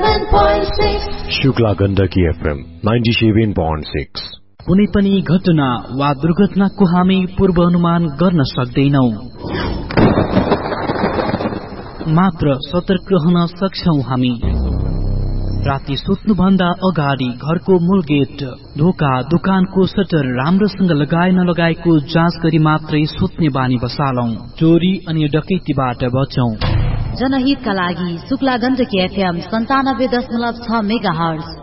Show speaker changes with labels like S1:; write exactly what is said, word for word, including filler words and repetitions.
S1: Shukla Gandaki FM ninety-seven point six।
S2: कुनै पनि घटना वा दुर्घटनाको हामी पूर्वानुमान गर्न सक्दैनौं, मात्र सतर्क रहन सक्छौं हामी। राति सुत्नुभन्दा अगाडि घरको मूल गेट, ढोका, दोकानको सटर राम्रोसँग लगाए नलगाएको जाँच गरी मात्रै सुत्ने बानी बसालौं। चोरी अनि डकैतीबाट बचौं।
S3: जनहितका लागि शुक्ला गण्डकी एफएम सन्तानब्बे दशमलव छ मेगा हर्ज